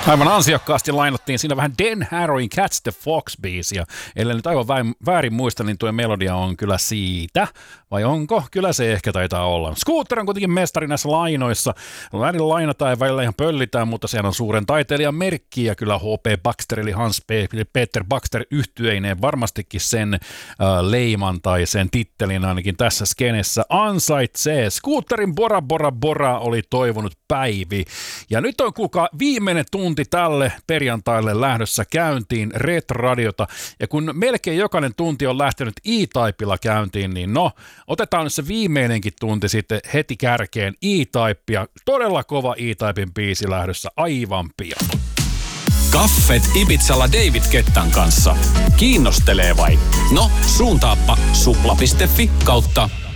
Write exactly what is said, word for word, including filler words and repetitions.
Aivan ansiokkaasti lainattiin siinä vähän Dan Harrowin Catch the Fox-biisiä. Ellei nyt aivan väärin muista, niin tuo melodia on kyllä siitä. Vai onko? Kyllä se ehkä taitaa olla. Scooter on kuitenkin mestari näissä lainoissa. Välillä lainataan ja välillä ihan pöllitään, mutta sehän on suuren taiteilijan merkki. Ja kyllä H P Baxter eli Hans Peter Baxter yhtyeineen varmastikin sen äh, leiman tai sen tittelin ainakin tässä skenessä ansaitsee. Scooterin Bora Bora Bora oli toivonut Päivi. Ja nyt on kuulkaa viimeinen tunti tälle perjantaille lähdössä käyntiin Ret-radiota. Ja kun melkein jokainen tunti on lähtenyt E-Typella käyntiin, niin no, otetaan nyt se viimeinenkin tunti sitten heti kärkeen E-Typea. Todella kova E-Typen biisi lähdössä aivan pian. Kaffet Ibizalla David Kettan kanssa. Kiinnostelee vai? No, suuntaappa supla piste fi kautta